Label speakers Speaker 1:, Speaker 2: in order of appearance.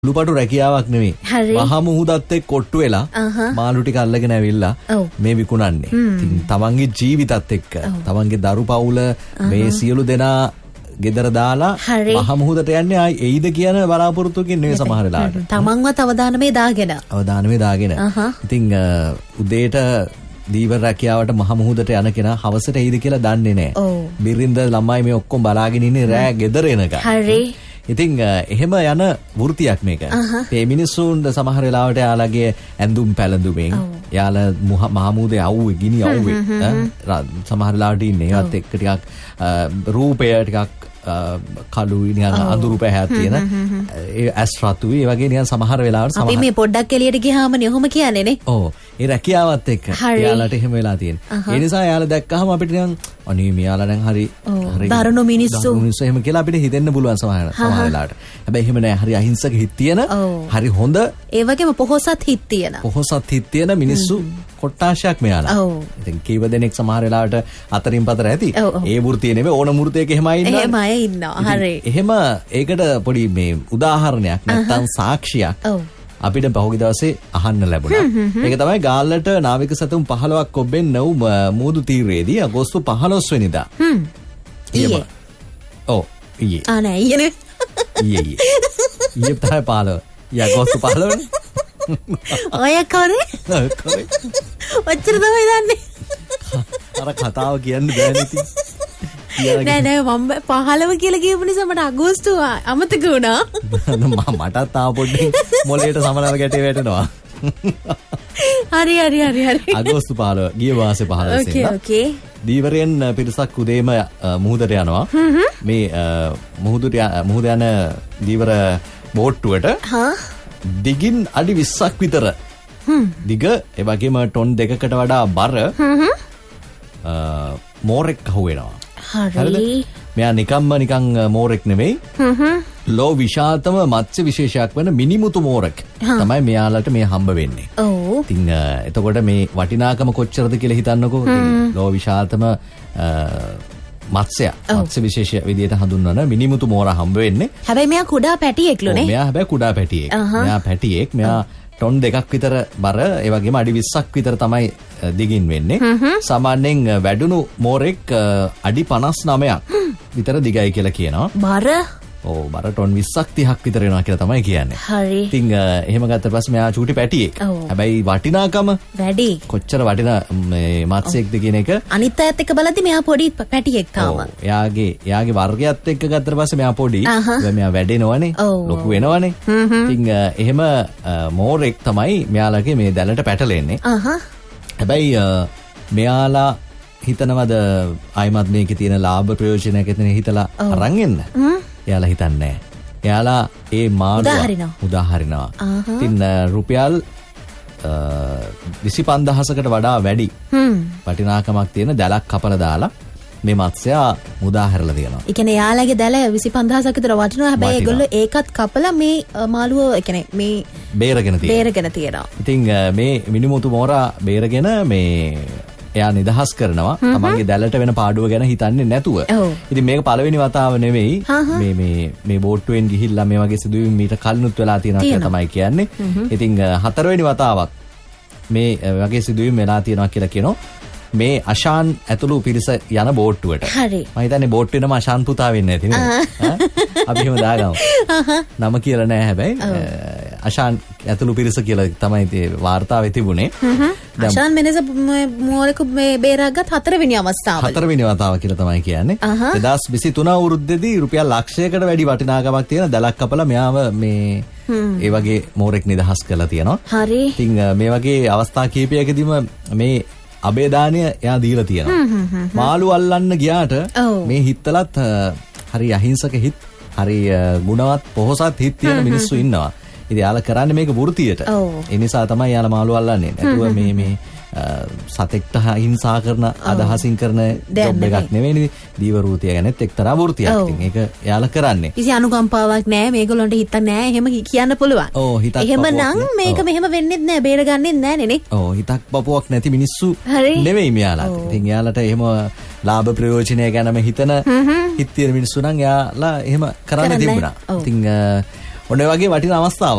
Speaker 1: ලුපටු රැකියාවක් නෙවෙයි. මහා මුහුදත් එක්ක කොට්ටු වෙලා මාළු ටික අල්ලගෙන ඇවිල්ලා මේ විකුණන්නේ. ඉතින් තමන්ගේ ජීවිතත් එක්ක තමන්ගේ දරු පවුල මේ සියලු දෙනා ගෙදර දාලා මහා මුහුදට යන්නේ ආයි එයිද කියන බලාපොරොත්තුකින් නෙවෙයි සමහර වෙලාවට.
Speaker 2: තමන්වත් අවදානමේ දාගෙන.
Speaker 1: ඉතින් උදේට දීවර රැකියාවට මහා මුහුදට යන කෙනා හවසට එයිද කියලා දන්නේ නැහැ. බිරින්ද ළමයි මේ ඔක්කොම බලාගෙන ඉන්නේ රෑ ගෙදර එනකම්.
Speaker 2: හරි.
Speaker 1: ඉතින් එහෙම යන වෘතියක් මේක. මේ මිනිස්සුන් සමහර වෙලාවට යාළගේ ඇඳුම් පැළඳුමින් යාළ මහා මුහුදේ අවුවේ ගිනි අවුවේ සමහර වෙලාවට ඉන්නේ. ඒවත් එක්ක ටිකක් රූපය ටිකක් කළුයි නිකන් අඳුරු පැහැයක් තියෙන ඒ ඇස් රතුයි ඒ වගේ නිකන් සමහර වෙලාවට
Speaker 2: අපි මේ පොඩ්ඩක් එළියට ගියාමනේ ඔහොම කියන්නේ නේ.
Speaker 1: ඔව් ඒ රැකියාවත් එක්ක යාළට එහෙම වෙලා තියෙනවා. ඒ නිසා යාළ දැක්කහම අපිට නිකන් අනේ මෙයාලා දැන් හරි
Speaker 2: දරුණු මිනිස්සු
Speaker 1: එහෙම කියලා අපිට හිතෙන්න පුළුවන් සමහර වෙලාවට. හැබැයි එහෙම නෑ. හරි අහිංසක හිත් තියෙන හරි හොඳ
Speaker 2: ඒ වගේම පොහොසත් හිත් තියෙන මිනිස්සු කොට්ටාශයක් මෙයාලා. ඉතින් කීව දෙනෙක් සමහර වෙලාවට අතරින් පතර ඇති. ඒ වෘතිය නෙමෙයි ඕන වෘතියක එහෙමයි ඉන්නවා. හරි.
Speaker 1: එහෙම ඒකට පොඩි මේ උදාහරණයක් නැත්නම් සාක්ෂියක් අපිට පහුගිය දවසේ අහන්න ලැබුණා. ඒක තමයි ගාල්ලට නාවික සැතුම් 15ක් ඔබෙන් නැව් මුහුදු තීරයේදී අගෝස්තු 15 වෙනිදා. ඊයේ. ඔව් ඊයේ.
Speaker 2: නෑ ඊයේ නේ.
Speaker 1: ඊයේ තමයි 15. අගෝස්තු 15 නේ.
Speaker 2: ඔය කරේ? ඔච්චර තමයි දන්නේ.
Speaker 1: අර කතාව කියන්න බෑනේ ඉතින්.
Speaker 2: නෑ මම 15 කියලා කියපු නිසා මට අගෝස්තු අමතක වුණා.
Speaker 1: මටත් ආව පොඩ්ඩක් මොලේට සමනල ගැටේ වැටෙනවා.
Speaker 2: හරි.
Speaker 1: අගෝස්තු 15 ගිය මාසේ 15
Speaker 2: ඕකේ.
Speaker 1: දීවරයෙන් පිරිසක් උදේම මුහුදට යනවා. මේ මුහුද යන දීවර බෝට්ටුවට දිගින් අඩි 20ක් විතර දිග ඒ වගේම ටොන් 2කට වඩා බර මෝරෙක් අහුවෙනවා.
Speaker 2: හරි.
Speaker 1: මෙයා නිකන් මෝරෙක් නෙවෙයි. ලෝ විශාලතම මත්ස්‍ය විශේෂයක් වන මිනිමුතු මෝරෙක් තමයි මෙයාලට මේ හම්බ වෙන්නේ. ඉතින් එතකොට මේ වටිනාකම කොච්චරද කියලා හිතන්නකෝ. ලෝ විශාලතම මත්ස්‍ය විශේෂ විදියට හඳුන්වන මිනිමුතු මෝරා හම්බ වෙන්නේ.
Speaker 2: හැබැයි මෙයා කුඩා පැටියෙක්ලුනේ.
Speaker 1: මෙයා හැබැයි කුඩා පැටියෙක්. මෙයා පැටියෙක්. මෙයා ටොන් 2ක් විතර බර ඒ වගේම අඩි 20ක් විතර තමයි දිගින් වෙන්නේ. සාමාන්‍යයෙන් වැඩුණු මෝරෙක් අඩි 59ක් විතර දිගයි කියලා කියනවා.
Speaker 2: බර?
Speaker 1: ඔව් බර ටොන් 20ක් 30ක් විතර වෙනවා කියලා තමයි කියන්නේ.
Speaker 2: හරි.
Speaker 1: ඉතින් එහෙම ගත්ත පස්සේ මෙයා චූටි පැටියෙක්. හැබැයි වටිනාකම
Speaker 2: වැඩි.
Speaker 1: කොච්චර වටිනා මේ මත්ස්‍යයක්ද කියන එක
Speaker 2: අනිත් අයත් එක්ක බලද්දි මෙයා පොඩි පැටියෙක් තාම.
Speaker 1: එයාගේ වර්ගයත් එක්ක ගත්තට පස්සේ මෙයා පොඩි. මෙයා වැඩෙනවනේ. ලොකු වෙනවනේ. ඉතින් එහෙම මෝරෙක් තමයි මෙයාලගේ මේ දැලට පැටලෙන්නේ. හැබැයි මෙයාලා හිතනවද ආයිමත් මේකේ තියෙන ලාභ ප්‍රයෝජනයක් එතන හිතලා අරන් එන්න? එයාලා හිතන්නේ නැහැ. එයාලා ඒ මාළුවා උදාහරිනවා. ඉතින් රුපියල් 25000කට වඩා වැඩි වටිනාකමක් තියෙන දැලක් කපලා දාලා මේ මත්ස්‍යයා මුදාහැරලා තියෙනවා.
Speaker 2: ඒ කියන්නේ යාළගේ දැල 25000ක් විතර වටිනවා. හැබැයි ඒගොල්ලෝ ඒකත් කපලා මේ මාළුව ඒ කියන්නේ මේ
Speaker 1: බේරගෙන
Speaker 2: තියෙනවා.
Speaker 1: ඉතින් මේ මිනිමුතු මෝරා බේරගෙන මේ එයා නිදහස් කරනවා. තමන්ගේ දැලට වෙන පාඩුව ගැන හිතන්නේ නැතුව. ඉතින් මේක පළවෙනි වතාව නෙවෙයි. මේ බෝට්ටුවෙන් ගිහිල්ලා මේ වගේ සිදුවීම් මීට කලිනුත් වෙලා තියෙනවා කියලා තමයි කියන්නේ. ඉතින් හතරවෙනි වතාවක් මේ වගේ සිදුවීම් වෙලා තියෙනවා කියලා කියනවා. මේ අශාන් ඇතුළු පිරිස යන බෝට්ටුවට. මම හිතන්නේ බෝට්ටුවේ නම අශාන් පුතා වෙන්නේ නැති නේද? අපි එහෙම දාගමු. නම කියලා නෑ හැබැයි. අශාන් ඇතුළු පිරිස කියලා තමයි වාර්තාවේ තිබුණේ.
Speaker 2: අශාන් මෙනස මෝරෙක මේ බේරාගත් හතරවෙනි අවස්ථාව.
Speaker 1: හතරවෙනි වතාව කියලා තමයි කියන්නේ. 2023 අවුරුද්දේදී රුපියල් ලක්ෂයකට වැඩි වටිනාකමක් තියෙන දැලක් කපලා මෙයාව මේ ඒ වගේ මෝරෙක් නිදහස් කරලා තියෙනවා.
Speaker 2: හරි.
Speaker 1: ඉතින් මේ වගේ අවස්ථා කීපයකදීම මේ අබේදානය එයා දීලා තියෙනවා. මාළු අල්ලන්න ගියාට මේ හිතලත් හරි අහිංසක හිත්, හරි ගුණවත් පොහොසත් හිත් තියෙන මිනිස්සු ඉන්නවා. ඉතින් යාලා කරන්නේ මේක වෘතියට. ඒ නිසා තමයි යාලා මාළු අල්ලන්නේ. නැතුව මේ සතෙක්ට හිංසා කරන අදහසින් කරන ජොබ් එකක් නෙවෙයි. දීවරූතිය ගැනත් එක්තරා වෘතියක්. ඉතින් ඒක යාලා කරන්නේ.
Speaker 2: කිසි අනුකම්පාවක් නැහැ. මේගොල්ලන්ට හිතක් නැහැ. එහෙම කියන්න පුළුවන්. එහෙමනම් මේක මෙහෙම වෙන්නෙත් නැහැ. බේරගන්නෙත් නැහැ නේ.
Speaker 1: හිතක් බපුවක් නැති මිනිස්සු නෙවෙයි මෙයාලා. ඉතින් යාලට එහෙම ලාභ ප්‍රයෝජනය ගැනම හිතන හිත තියෙන මිනිස්සු නම් යාලා එහෙම කරන්න තිබුණා. ඉතින් ඔන්න ඔය වගේ වටින අවස්ථාවක්.